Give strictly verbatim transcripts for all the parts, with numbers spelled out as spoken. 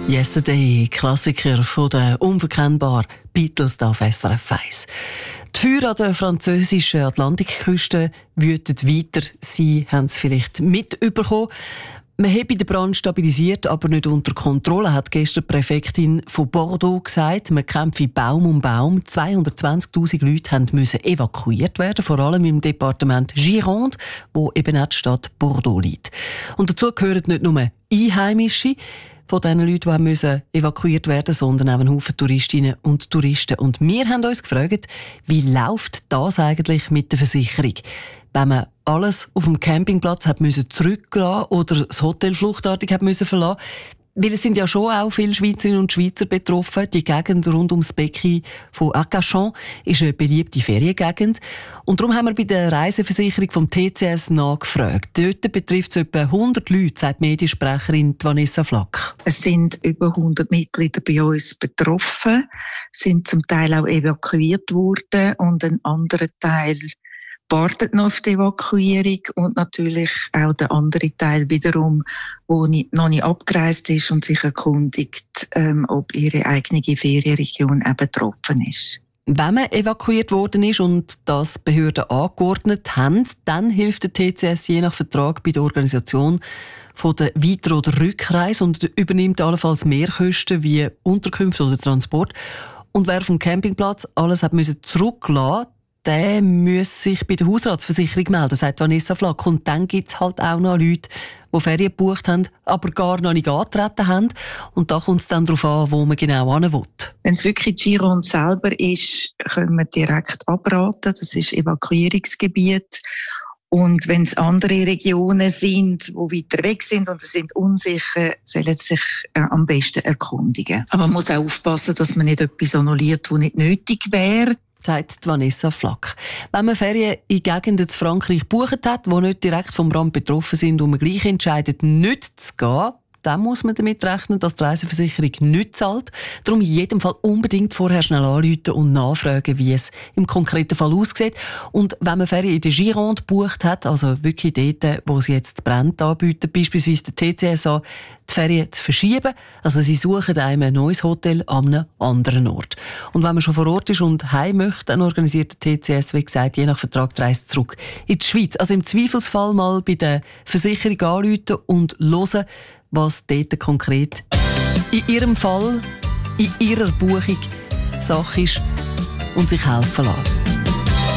Yesterday, Klassiker von den unverkennbaren Beatles da auf S R F eins. Die Feuer an der französischen Atlantikküste wüten weiter. Sie haben es vielleicht mitbekommen. Man habe den Brand stabilisiert, aber nicht unter Kontrolle, hat gestern die Präfektin von Bordeaux gesagt. Man kämpfe Baum um Baum. zweihundertzwanzigtausend Leute mussten evakuiert werden, vor allem im Departement Gironde, wo eben auch die Stadt Bordeaux liegt. Und dazu gehören nicht nur Einheimische, von den Leuten, die müssen evakuiert werden, sondern auch ein Haufen Touristinnen und Touristen. Und wir haben uns gefragt, wie läuft das eigentlich mit der Versicherung? Wenn man alles auf dem Campingplatz hat müssen zurücklassen oder das Hotel fluchtartig hat müssen verlassen. Weil es sind ja schon auch viele Schweizerinnen und Schweizer betroffen. Die Gegend rund ums Becken von Arcachon ist eine beliebte Feriengegend. Und darum haben wir bei der Reiseversicherung vom T C S nachgefragt. Dort betrifft es etwa hundert Leute, sagt Mediensprecherin Vanessa Flack. Es sind über hundert Mitglieder bei uns betroffen, sind zum Teil auch evakuiert worden und ein anderer Teil wartet noch auf die Evakuierung und natürlich auch der andere Teil wiederum, der noch nicht abgereist ist und sich erkundigt, ähm, ob ihre eigene Ferienregion auch betroffen ist. Wenn man evakuiert worden ist und das Behörden angeordnet haben, dann hilft der T C S je nach Vertrag bei der Organisation von der Weiter- oder Rückreise und übernimmt allenfalls Mehrkosten wie Unterkünfte oder Transport. Und wer vom Campingplatz alles hat müssen zurücklassen, der muss sich bei der Hausratsversicherung melden, sagt Vanessa Flack. Und dann gibt es halt auch noch Leute, die Ferien gebucht haben, aber gar noch nicht angetreten haben. Und da kommt es dann darauf an, wo man genau hin will. Wenn es wirklich Gironde selber ist, können wir direkt abraten. Das ist Evakuierungsgebiet. Und wenn es andere Regionen sind, die weiter weg sind und sie sind unsicher, sollen sie sich äh, am besten erkundigen. Aber man muss auch aufpassen, dass man nicht etwas annulliert, was nicht nötig wäre. Sagt Vanessa Flack. Wenn man Ferien in Gegenden in Frankreich gebucht hat, die nicht direkt vom Brand betroffen sind und man gleich entscheidet, nicht zu gehen, dann muss man damit rechnen, dass die Reiseversicherung nicht zahlt. Darum in jedem Fall unbedingt vorher schnell anrufen und nachfragen, wie es im konkreten Fall aussieht. Und wenn man Ferien in der Gironde gebucht hat, also wirklich dort, wo sie jetzt Brände anbieten, beispielsweise der T C S an, die Ferien zu verschieben. Also sie suchen einem ein neues Hotel an einem anderen Ort. Und wenn man schon vor Ort ist und heim möchte, dann organisiert der T C S, wie gesagt, je nach Vertrag die Reise zurück in die Schweiz. Also im Zweifelsfall mal bei der Versicherung anrufen und hören, was dort konkret in ihrem Fall, in ihrer Buchung Sache ist und sich helfen lassen.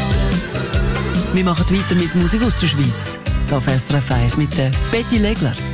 Wir machen weiter mit Musik aus der Schweiz. Hier auf S R F eins mit der Betty Legler.